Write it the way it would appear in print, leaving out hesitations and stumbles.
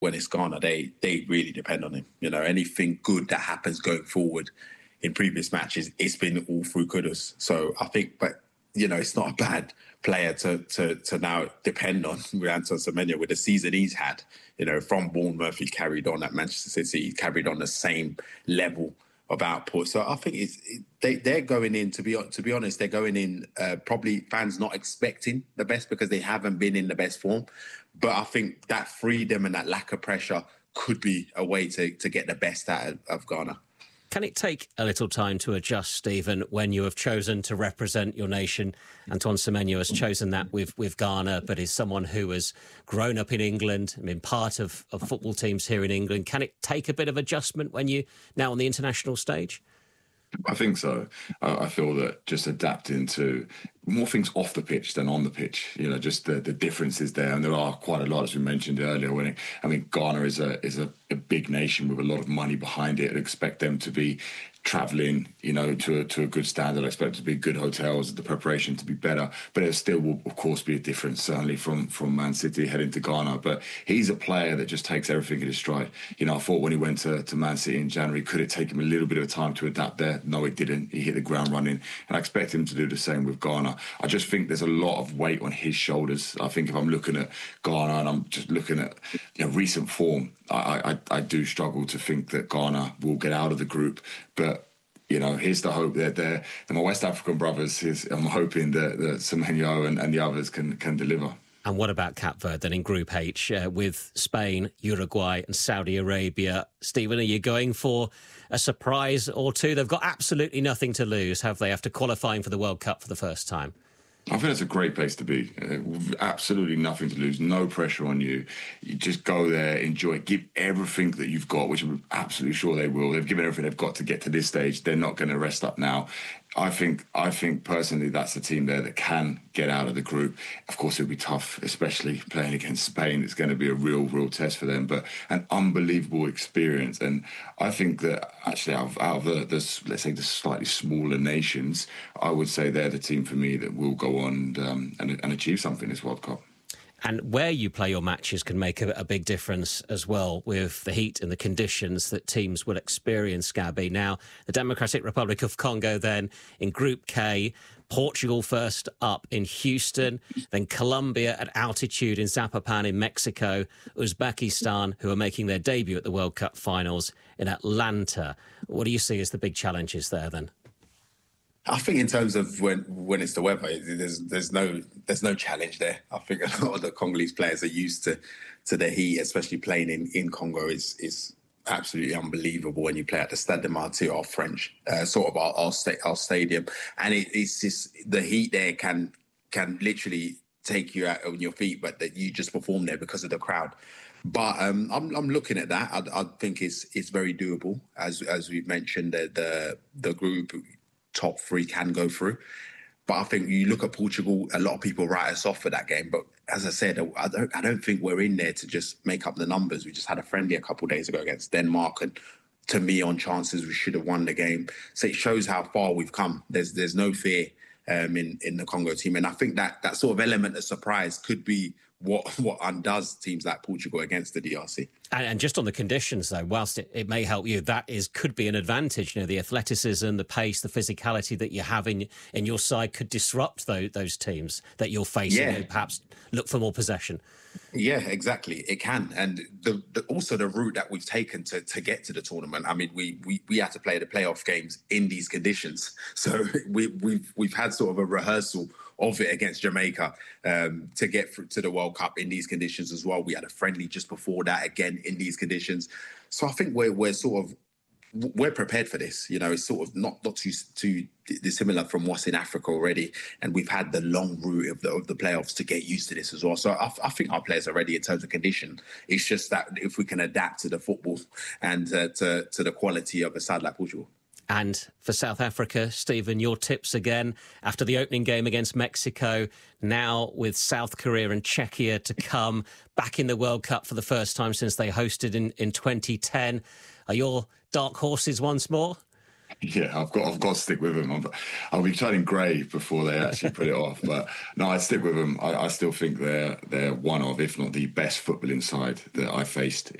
when it's Ghana, they really depend on him. Anything good that happens going forward in previous matches, it's been all through Kudus. So I think, but it's not a bad player to now depend on with Anton Semenyo with the season he's had. From Bournemouth, he carried on at Manchester City, he carried on the same level of output. So I think they're going in, to be honest, they're going in probably fans not expecting the best because they haven't been in the best form. But I think that freedom and that lack of pressure could be a way to get the best out of Ghana. Can it take a little time to adjust, Stephen, when you have chosen to represent your nation? Antoine Semenyo has chosen that with Ghana, but is someone who has grown up in England and been part of football teams here in England. Can it take a bit of adjustment when you're now on the international stage? I think so. I feel that just adapting to more things off the pitch than on the pitch, just the differences there. And there are quite a lot, as we mentioned earlier. Ghana is a big nation with a lot of money behind it. I'd expect them to be travelling, to a good standard. I expect it to be good hotels, the preparation to be better. But it still will, of course, be a difference, certainly from Man City heading to Ghana. But he's a player that just takes everything in his stride. I thought when he went to Man City in January, could it take him a little bit of time to adapt there? No, it didn't. He hit the ground running. And I expect him to do the same with Ghana. I just think there's a lot of weight on his shoulders. I think if I'm looking at Ghana and I'm just looking at recent form, I do struggle to think that Ghana will get out of the group. But here's the hope that they're my West African brothers. I'm hoping that Semenyo and the others can deliver. And what about Cape Verde then in Group H with Spain, Uruguay and Saudi Arabia? Stephen, are you going for a surprise or two? They've got absolutely nothing to lose, have they, after qualifying for the World Cup for the first time? I think it's a great place to be. Absolutely nothing to lose, no pressure on you. You just go there, enjoy it, give everything that you've got, which I'm absolutely sure they will. They've given everything they've got to get to this stage. They're not going to rest up now. I think personally that's a team there that can get out of the group. Of course, it'll be tough, especially playing against Spain. It's going to be a real test for them, but an unbelievable experience. And I think that actually out of the let's say the slightly smaller nations, I would say they're the team for me that will go on and achieve something this World Cup. And where you play your matches can make a big difference as well with the heat and the conditions that teams will experience, Gabby. Now, the Democratic Republic of Congo then in Group K, Portugal first up in Houston, then Colombia at altitude in Zapopan in Mexico, Uzbekistan, who are making their debut at the World Cup finals in Atlanta. What do you see as the big challenges there then? I think in terms of when it's the weather, there's no challenge there. I think a lot of the Congolese players are used to the heat, especially playing in Congo is absolutely unbelievable when you play at the Stade de Martyrs, our French, sort of our stadium. And it's just the heat there can literally take you out on your feet, but that you just perform there because of the crowd. But I'm looking at that. I think it's very doable. As we've mentioned, the group top three can go through. But I think you look at Portugal, a lot of people write us off for that game. But as I said, I don't think we're in there to just make up the numbers. We just had a friendly a couple of days ago against Denmark, and to me, on chances, we should have won the game. So it shows how far we've come. There's no fear in the Congo team. And I think that sort of element of surprise could be what undoes teams like Portugal against the DRC. And just on the conditions, though, whilst it may help you, could be an advantage. The athleticism, the pace, the physicality that you have in your side could disrupt those teams that you're facing who perhaps look for more possession. Yeah, exactly. It can. And also the route that we've taken to get to the tournament. I mean, we had to play the playoff games in these conditions. So we've had sort of a rehearsal of it against Jamaica to get through to the World Cup in these conditions as well. We had a friendly just before that, again, in these conditions. So I think we're prepared for this. It's sort of not too dissimilar from what's in Africa already. And we've had the long route of the playoffs to get used to this as well. So I think our players are ready in terms of condition. It's just that if we can adapt to the football and to the quality of a side like Portugal. And for South Africa, Stephen, your tips again after the opening game against Mexico, now with South Korea and Czechia to come, back in the World Cup for the first time since they hosted in 2010. Are your dark horses once more? Yeah, I've got to stick with them. I'll be turning grey before they actually put it off. But no, I'd stick with them. I still think they're one of, if not the best footballing side that I faced